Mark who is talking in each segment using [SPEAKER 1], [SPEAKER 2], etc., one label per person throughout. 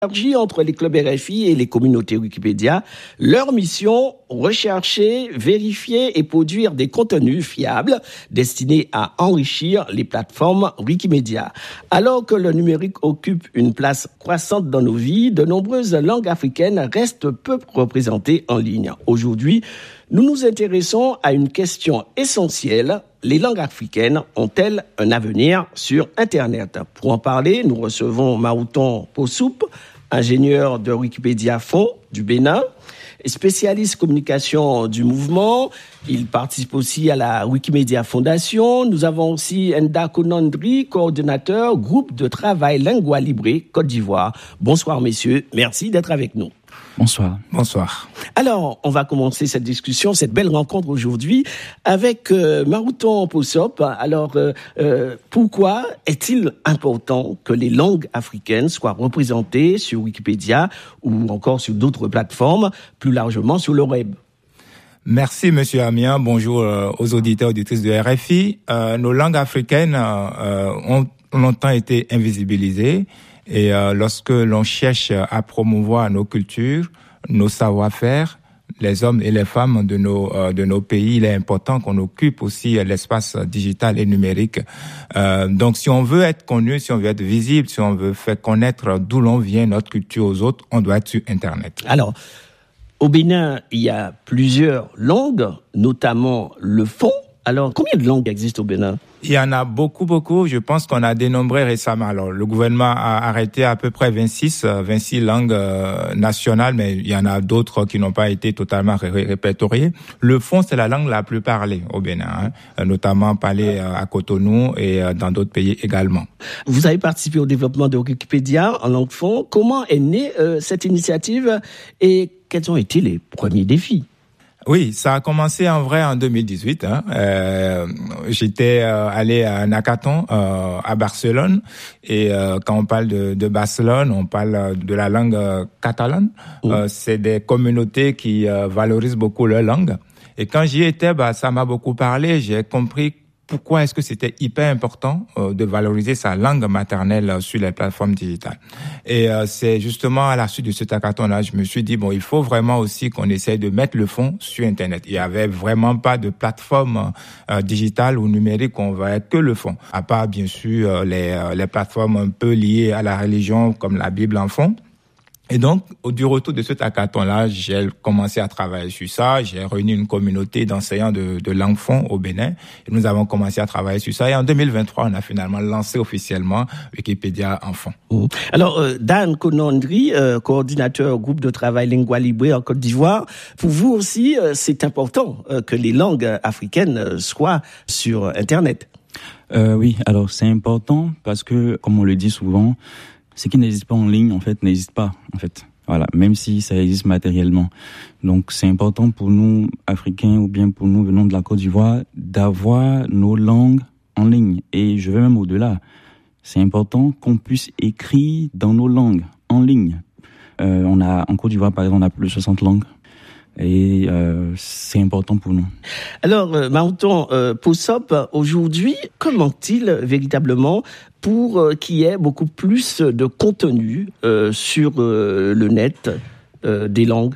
[SPEAKER 1] synergie entre les clubs RFI et les communautés Wikipédia. Leur mission, rechercher, vérifier et produire des contenus fiables destinés à enrichir les plateformes Wikimédia. Alors que le numérique occupe une place croissante dans nos vies, de nombreuses langues africaines restent peu représentées en ligne. Aujourd'hui, nous nous intéressons à une question essentielle. Les langues africaines ont-elles un avenir sur Internet? Pour en parler, nous recevons Marouton Possoup, ingénieur de Wikipédia Fonds du Bénin, spécialiste communication du mouvement. Il participe aussi à la Wikimedia Foundation. Nous avons aussi Nda Konondri, coordonnateur groupe de travail Lingua Libre Côte d'Ivoire. Bonsoir messieurs, merci d'être avec nous.
[SPEAKER 2] Bonsoir.
[SPEAKER 3] Bonsoir.
[SPEAKER 1] Alors, on va commencer cette discussion, cette belle rencontre aujourd'hui avec Marouton Possoup. Alors, pourquoi est-il important que les langues africaines soient représentées sur Wikipédia ou encore sur d'autres plateformes, plus largement sur le web?
[SPEAKER 3] Merci, Monsieur Amiens. Bonjour aux auditeurs et auditrices de RFI. Nos langues africaines ont longtemps été invisibilisées. Et lorsque l'on cherche à promouvoir nos cultures, nos savoir-faire, les hommes et les femmes de nos pays, il est important qu'on occupe aussi l'espace digital et numérique. Donc, si on veut être connu, si on veut être visible, si on veut faire connaître d'où l'on vient, notre culture aux autres, on doit être sur Internet.
[SPEAKER 1] Alors, au Bénin, il y a plusieurs langues, notamment le fon. Alors, combien de langues existent au Bénin?
[SPEAKER 3] Il y en a beaucoup. Je pense qu'on a dénombré récemment. Alors, le gouvernement a arrêté à peu près 26 langues nationales, mais il y en a d'autres qui n'ont pas été totalement répertoriées. Le fon, c'est la langue la plus parlée au Bénin, notamment parlée à Cotonou et dans d'autres pays également.
[SPEAKER 1] Vous avez participé au développement de Wikipédia en langue fon. Comment est née cette initiative et quels ont été les premiers défis?
[SPEAKER 3] Oui, ça a commencé en vrai en 2018. J'étais allé à un hackathon à Barcelone et quand on parle de Barcelone, on parle de la langue catalane. C'est des communautés qui valorisent beaucoup leur langue. Et quand j'y étais, ça m'a beaucoup parlé. J'ai compris pourquoi est-ce que c'était hyper important de valoriser sa langue maternelle sur les plateformes digitales. Et c'est justement à la suite de cet hackathon-là, je me suis dit, il faut vraiment aussi qu'on essaye de mettre le fond sur Internet. Il y avait vraiment pas de plateforme digitale ou numérique où on va être que le fond. À part, bien sûr, les plateformes un peu liées à la religion, comme la Bible en fond. Et donc, du retour de cet hackathon-là, j'ai commencé à travailler sur ça. J'ai réuni une communauté d'enseignants de langue fon au Bénin. Et nous avons commencé à travailler sur ça. Et en 2023, on a finalement lancé officiellement Wikipédia en fon.
[SPEAKER 1] Alors, Dan Konondri, coordinateur groupe de travail Lingua Libre en Côte d'Ivoire. Pour vous aussi, c'est important que les langues africaines soient sur Internet.
[SPEAKER 2] Oui, alors c'est important parce que, comme on le dit souvent, ce qui n'existe pas en ligne, en fait, n'existe pas, en fait. Voilà, même si ça existe matériellement. Donc, c'est important pour nous, Africains, ou bien pour nous venant de la Côte d'Ivoire, d'avoir nos langues en ligne. Et je vais même au-delà. C'est important qu'on puisse écrire dans nos langues, en ligne. En Côte d'Ivoire, par exemple, on a plus de 60 langues. Et c'est important pour nous.
[SPEAKER 1] Alors, Marouton Possoup, aujourd'hui, comment il véritablement pour qu'il y ait beaucoup plus de contenu sur le net des langues?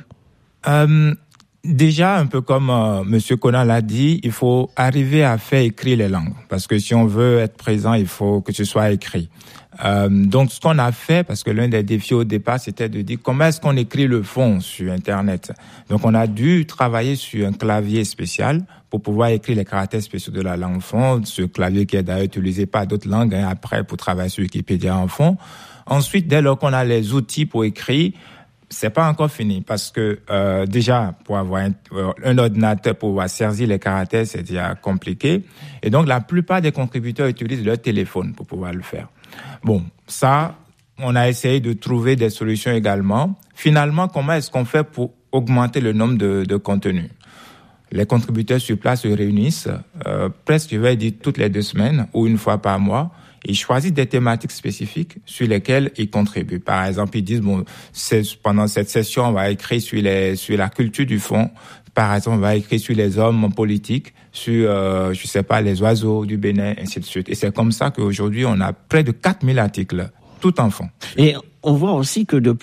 [SPEAKER 3] Déjà, un peu comme Monsieur Conan l'a dit, il faut arriver à faire écrire les langues. Parce que si on veut être présent, il faut que ce soit écrit. Donc, ce qu'on a fait, parce que l'un des défis au départ, c'était de dire comment est-ce qu'on écrit le fond sur Internet. Donc, on a dû travailler sur un clavier spécial pour pouvoir écrire les caractères spéciaux de la langue fond. Ce clavier qui est d'ailleurs utilisé par d'autres langues après pour travailler sur Wikipédia en fond. Ensuite, dès lors qu'on a les outils pour écrire, c'est pas encore fini parce que déjà pour avoir un ordinateur pour pouvoir saisir les caractères, c'est déjà compliqué. Et donc la plupart des contributeurs utilisent leur téléphone pour pouvoir le faire. Bon, ça, on a essayé de trouver des solutions également. Finalement, comment est-ce qu'on fait pour augmenter le nombre de contenus? Les contributeurs sur place se réunissent presque, je vais dire, toutes les 2 semaines ou une fois par mois. Ils choisissent des thématiques spécifiques sur lesquelles ils contribuent. Par exemple, ils disent, pendant cette session, on va écrire sur la culture du fond. Par exemple, on va écrire sur les hommes politiques, sur, les oiseaux du Bénin, ainsi de suite. Et c'est comme ça qu'aujourd'hui, on a près de 4000 articles, tout en fond.
[SPEAKER 1] Et on voit aussi que de